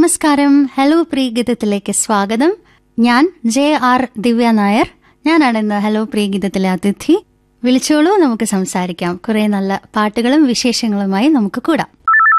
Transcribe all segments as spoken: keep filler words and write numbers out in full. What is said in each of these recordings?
നമസ്കാരം. ഹലോ പ്രിയഗീതത്തിലേക്ക് സ്വാഗതം. ഞാൻ ജെ ആർ ദിവ്യ നായർ. ഞാനാണ് ഇന്ന് ഹലോ പ്രിയഗീതത്തിലെ അതിഥി. വിളിച്ചോളൂ, നമുക്ക് സംസാരിക്കാം. കുറെ നല്ല പാട്ടുകളും വിശേഷങ്ങളുമായി നമുക്ക് കൂടാം.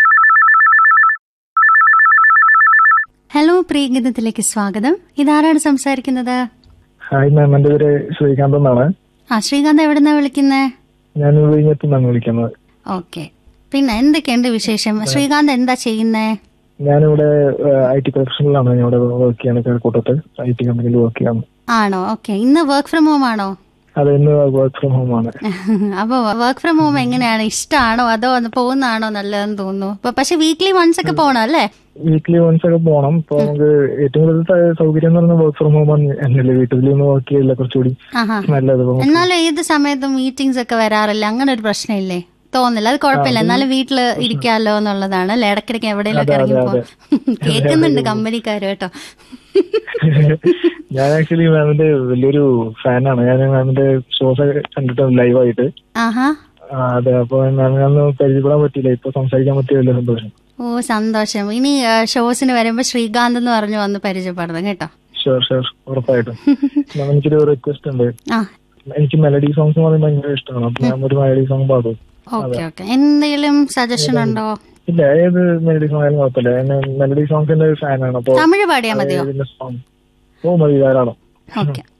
ഹലോ പ്രിയഗീതത്തിലേക്ക് സ്വാഗതം. ഇതാരാണ് സംസാരിക്കുന്നത്? ഹായ് മാം, എന്റെ പേര് ശ്രീകാന്ത് എന്നാണ്. ആ, ശ്രീകാന്ത് എവിടുന്നാ വിളിക്കുന്നേ? ഞാൻ വിഴിഞ്ഞത്തുനിന്നാണ് വിളിക്കുന്നത്. ഓക്കെ, പിന്നെ എന്തൊക്കെയുണ്ട് വിശേഷം? ശ്രീകാന്ത് എന്താ ചെയ്യുന്നേ? ഞാനിവിടെ ഐ ടി പ്രൊഫഷണലാണ്. ഞാൻ ഇവിടെ വർക്ക് ചെയ്യാണ്, കഴക്കൂട്ടത്ത് ഐ ടി കമ്പനിയിൽ വർക്ക് ചെയ്യാണ്. ആണോ? ഓക്കെ. ഇന്ന് വർക്ക് ഫ്രം ഹോം ആണോ? അതെ, ഇന്ന് വർക്ക് ഫ്രം ഹോം ആണ്. അപ്പൊ വർക്ക് ഫ്രം ഹോം എങ്ങനെയാണ്? ഇഷ്ടമാണോ അതോ പോകുന്നതാണോ നല്ലതെന്ന് തോന്നുന്നു? ഇപ്പൊ പക്ഷെ വീക്ക്ലി വൺസ് ഒക്കെ പോകണം അല്ലേ? വീക്ക്ലി വൺസ് ഒക്കെ പോകണം. ഇപ്പൊ നമുക്ക് ഏറ്റവും കൂടുതൽ സൗകര്യം എന്ന് പറയുന്നത് വർക്ക് ഫ്രം ഹോം ആണ്. എന്നല്ലേ വീട്ടിൽ നിന്ന് വർക്ക് ചെയ്യില്ല, കുറച്ചുകൂടി നല്ലത്. എന്നാലും ഏത് സമയത്തും മീറ്റിംഗ്സ് ഒക്കെ വരാറില്ല, അങ്ങനെ ഒരു പ്രശ്നമില്ലേ? തോന്നില്ല, അത് കുഴപ്പമില്ല. എന്നാലും വീട്ടില് ഇരിക്കാലോ എന്നുള്ളതാണ് അല്ലെ? ഇടയ്ക്കിടയ്ക്ക് എവിടെയെങ്കിലും ഒക്കെ ഇറങ്ങിപ്പോ കേൾക്കുന്നുണ്ട് കമ്പനിക്കാര് കേട്ടോ. ഞാൻ ആക്ച്വലി മാമിന്റെ വലിയൊരു ഫാനാണ്. ഞാൻ മാമിന്റെ ഷോസ് കണ്ടിട്ട് ലൈവായിട്ട്. അതെ, അപ്പൊ മാമിനൊന്ന് പരിചയപ്പെടാൻ പറ്റിയില്ല, ഇപ്പൊ സംസാരിക്കാൻ പറ്റിയല്ലോ. സന്തോഷം. ഓ, സന്തോഷം. ഇനി ഷോസിന് വരുമ്പോ ശ്രീകാന്ത് എന്ന് പറഞ്ഞു വന്ന് പരിചയപ്പെടണം കേട്ടോ. ഷുവർ ഷുവർ, ഉറപ്പായിട്ടും. എനിക്കൊരു റിക്വസ്റ്റ് ഉണ്ട്. എനിക്ക് മെലഡി സോങ്സ് എന്ന് പറയുമ്പോൾ ഭയങ്കര ഇഷ്ടമാണ്. അപ്പൊ ഞാൻ ഒരു മെലഡി സോങ് പാടും. എന്തെങ്കിലും സജഷൻ ഉണ്ടോ? ഇല്ല, ഏത് മെലഡി സോങ് ആയാലും കുഴപ്പമില്ല. മെലഡി സോങ്സിന്റെ ഫാനാണ്. അപ്പൊ തമിഴ് പാടിയാ മതിയോ? ഓ, മതി, ധാരാളം. ഓക്കെ.